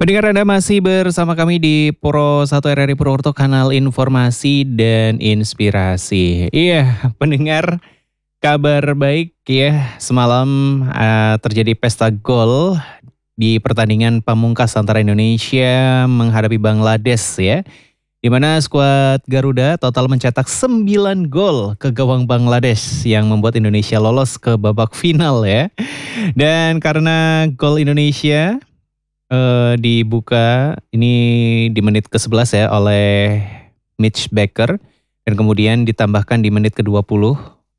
Pendengar Anda masih bersama kami di Pro 1 RRI Purwokerto, kanal informasi dan inspirasi. Iya, pendengar, kabar baik ya. Semalam terjadi pesta gol di pertandingan pamungkas antara Indonesia menghadapi Bangladesh ya. Di mana skuad Garuda total mencetak 9 gol ke gawang Bangladesh yang membuat Indonesia lolos ke babak final ya. Dan karena gol Indonesia dibuka ini di menit ke-11 ya oleh Mitch Baker dan kemudian ditambahkan di menit ke-20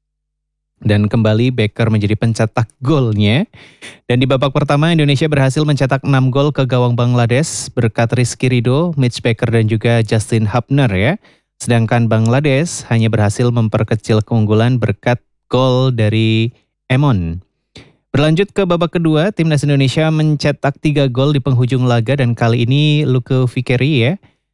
dan kembali Baker menjadi pencetak golnya. Dan di babak pertama Indonesia berhasil mencetak 6 gol ke gawang Bangladesh berkat Rizky Ridho, Mitch Baker dan juga Justin Hubner ya. Sedangkan Bangladesh hanya berhasil memperkecil keunggulan berkat gol dari Emon. Berlanjut ke babak kedua, timnas Indonesia mencetak 3 gol di penghujung laga dan kali ini Luke Vickery ya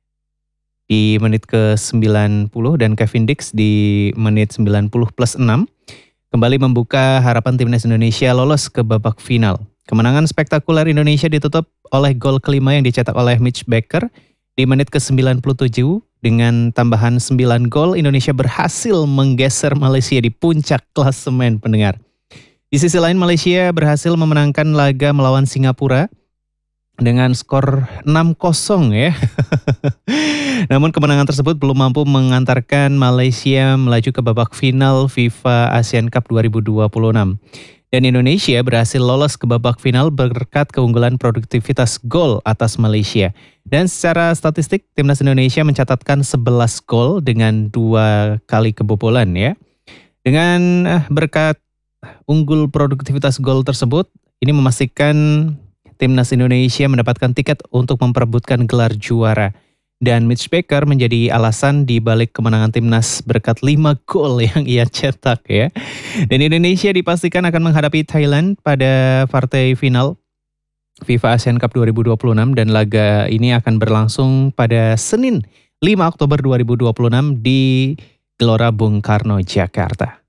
di menit ke-90 dan Kevin Dix di menit 90 plus 6 kembali membuka harapan timnas Indonesia lolos ke babak final. Kemenangan spektakuler Indonesia ditutup oleh gol kelima yang dicetak oleh Mitch Baker di menit ke-97 dengan tambahan 9 gol Indonesia berhasil menggeser Malaysia di puncak klasemen pendengar. Di sisi lain Malaysia berhasil memenangkan laga melawan Singapura dengan skor 6-0 ya. Namun kemenangan tersebut belum mampu mengantarkan Malaysia melaju ke babak final FIFA Asian Cup 2026. Dan Indonesia berhasil lolos ke babak final berkat keunggulan produktivitas gol atas Malaysia. Dan secara statistik timnas Indonesia mencatatkan 11 gol dengan 2 kali kebobolan ya. Dengan berkat unggul produktivitas gol tersebut, ini memastikan timnas Indonesia mendapatkan tiket untuk memperebutkan gelar juara. Dan Mitch Baker menjadi alasan di balik kemenangan timnas berkat 5 gol yang ia cetak ya. Dan Indonesia dipastikan akan menghadapi Thailand pada partai final FIFA Asian Cup 2026 dan laga ini akan berlangsung pada Senin 5 Oktober 2026 di Gelora Bung Karno, Jakarta.